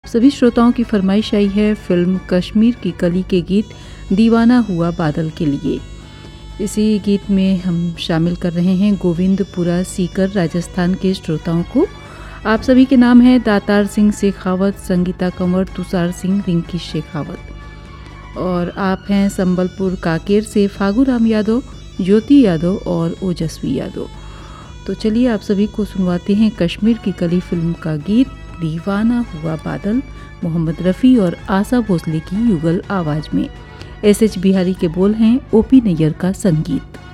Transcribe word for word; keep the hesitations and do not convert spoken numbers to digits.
सभी श्रोताओं की फरमाइश आई है फिल्म कश्मीर की कली के गीत दीवाना हुआ बादल के लिए। इसी गीत में हम शामिल कर रहे हैं गोविंदपुरा सीकर राजस्थान के श्रोताओं को। आप सभी के नाम हैं दातार सिंह शेखावत, संगीता कंवर, तुषार सिंह, रिंकी शेखावत। और आप हैं संबलपुर काकेर से फागू राम यादव, ज्योति यादव और ओजस्वी यादव। तो चलिए आप सभी को सुनवाते हैं कश्मीर की कली फिल्म का गीत दीवाना हुआ बादल, मोहम्मद रफ़ी और आशा भोसले की युगल आवाज़ में। एस एच बिहारी के बोल हैं, ओपी नैयर का संगीत।